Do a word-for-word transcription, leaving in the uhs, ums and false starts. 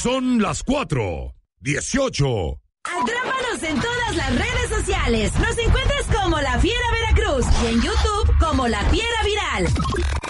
son las cuatro dieciocho. Atrápanos en todas las redes sociales. Nos encuentras como La Fiera Veracruz y en YouTube como La Fiera Viral.